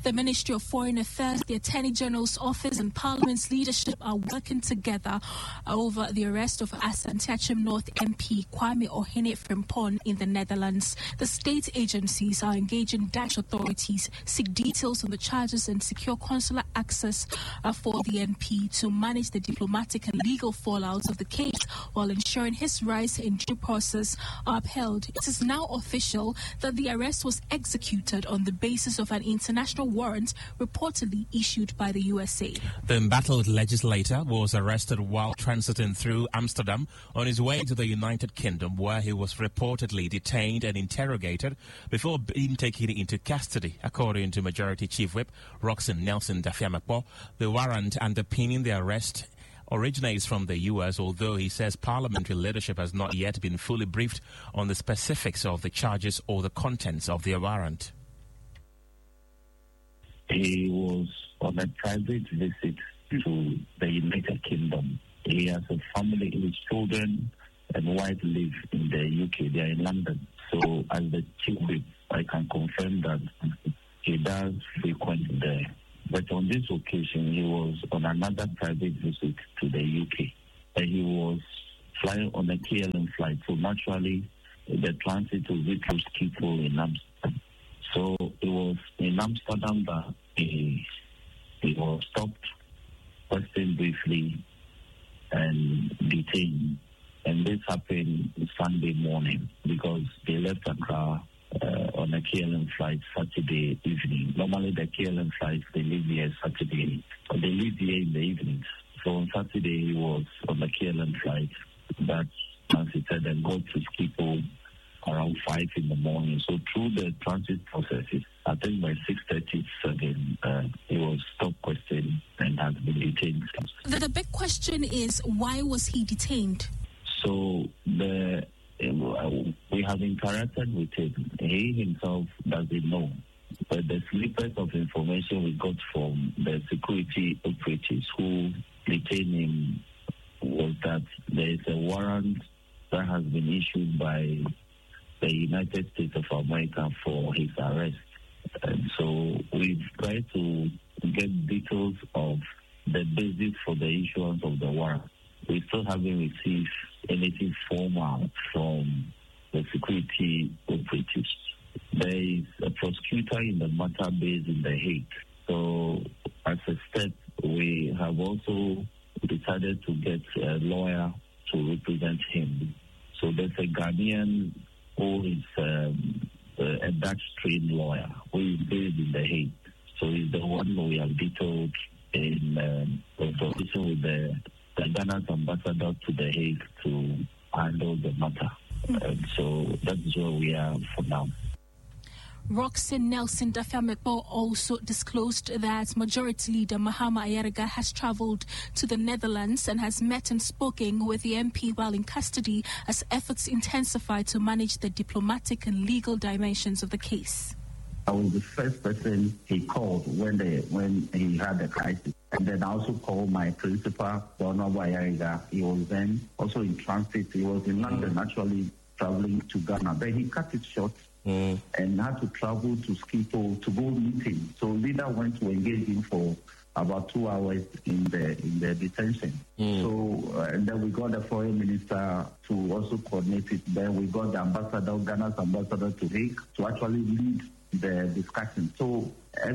The Ministry of Foreign Affairs, the Attorney General's Office and Parliament's leadership are working together over the arrest of Asante Achim North MP Kwame Ohene Frimpong in the Netherlands. The state agencies are engaging Dutch authorities, seek details on the charges and secure consular access for the MP to manage the diplomatic and legal fallouts of the case while ensuring his rights in due process are upheld. It is now official that the arrest was executed on the basis of an international warrant reportedly issued by the USA. The embattled legislator was arrested while transiting through Amsterdam on his way to the United Kingdom, where he was reportedly detained and interrogated before being taken into custody. According to Majority Chief Whip Roxanne Nelson Dafiamekpo, the warrant underpinning the arrest originates from the U.S., although he says parliamentary leadership has not yet been fully briefed on the specifics of the charges or the contents of the warrant. He was on a private visit to the United Kingdom. He has a family, his children and wife live in the UK. They are in London. So as the chief whip, I can confirm that he does frequent there. But on this occasion, he was on another private visit to the UK. And he was flying on a KLM flight. So naturally, the transit was through Schiphol in Amsterdam. So it was in Amsterdam that he was stopped, questioned briefly, and detained. And this happened Sunday morning because they left Accra on a KLM flight Saturday evening. Normally the KLM flights, they leave here Saturday, or they leave here in the evenings. So on Saturday he was on the KLM flight that transited and got to Schiphol around 5 in the morning. So through the transit processes, I think by 6:37 he was stopped, questioned, and has been detained. The big question is, why was he detained? So we have interacted with him. He himself doesn't know. But the snippets of information we got from the security operatives who detained him was that there is a warrant that has been issued by the United States of America for his arrest. And so we've tried to get details of the basis for the issuance of the warrant. We still haven't received anything formal from the security operatives. There is a prosecutor in the matter based in The Hague. So as a step, we have also decided to get a lawyer to represent him. So there's a Ghanaian who is a Dutch-trained lawyer who is based in The Hague. So he's the one we have detailed in consultation with the Ghana's ambassador to The Hague to handle the matter. So that's where we are for now. Roxanne Nelson Dafiamekpo also disclosed that Majority Leader Mahama Ayariga has travelled to the Netherlands and has met and spoken with the MP while in custody as efforts intensify to manage the diplomatic and legal dimensions of the case. I was the first person he called when he had the crisis. And then I also called my principal, Honorable Ayariga. He was then also in transit. He was in London, actually traveling to Ghana. But he cut it short and had to travel to Schiphol to go meet him. So leader went to engage him for about 2 hours in the detention. So and then we got the foreign minister to also coordinate it. Then we got the ambassador, Ghana's ambassador to Hague, to actually lead the discussion. So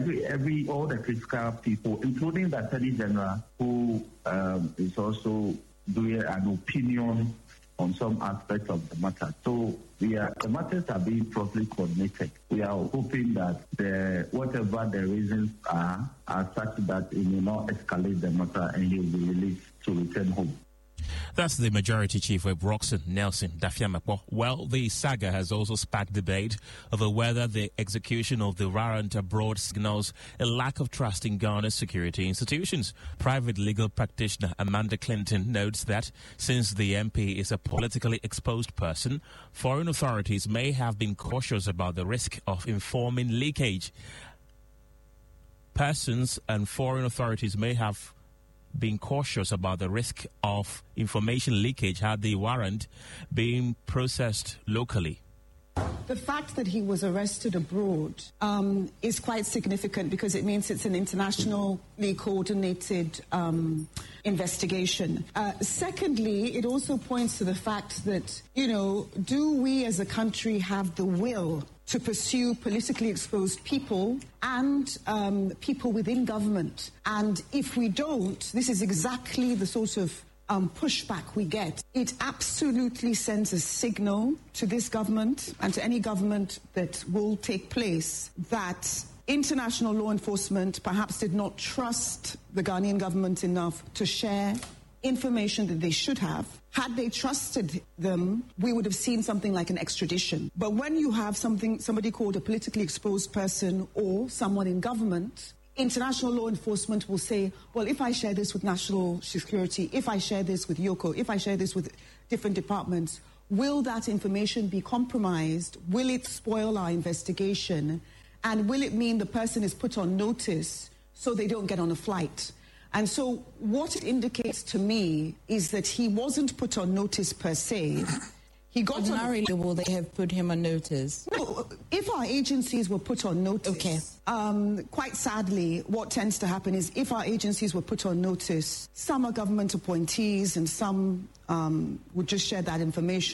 all the critical people, including the Attorney General, who is also doing an opinion on some aspects of the matter. So the matters are being properly coordinated. We are hoping that whatever the reasons are such that it may not escalate the matter and he will be released to return home. That's the Majority Chief Whip Roxanne Nelson Dafiamekpo. Well, the saga has also sparked debate over whether the execution of the warrant abroad signals a lack of trust in Ghana's security institutions. Private legal practitioner Amanda Clinton notes that since the MP is a politically exposed person, foreign authorities may have been cautious about the risk of informing leakage. Persons and foreign authorities may have being cautious about the risk of information leakage had the warrant being processed locally. The fact that he was arrested abroad is quite significant because it means it's an internationally coordinated investigation. Secondly, it also points to the fact that, do we as a country have the will to pursue politically exposed people and people within government? And if we don't, this is exactly the sort of pushback we get. It absolutely sends a signal to this government and to any government that will take place that international law enforcement perhaps did not trust the Ghanaian government enough to share information that they should have. Had they trusted them, we would have seen something like an extradition. But when you have somebody called a politically exposed person or someone in government, international law enforcement will say, well, if I share this with national security, if I share this with Yoko, if I share this with different departments, will that information be compromised? Will it spoil our investigation? And will it mean the person is put on notice so they don't get on a flight? And so what it indicates to me is that he wasn't put on notice per se. He got Ordinarily, will they have put him on notice? No, if our agencies were put on notice, okay. Quite sadly, what tends to happen is if our agencies were put on notice, some are government appointees and some would just share that information.